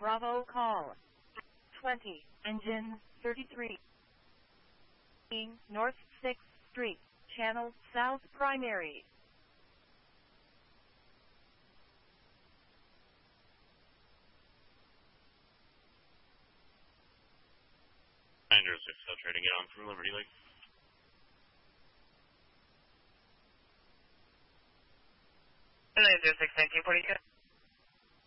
Bravo call 20, engine 33, North 6th Street, channel south primary. 906, I'll try to get on from Liberty Lake. 906, 1942.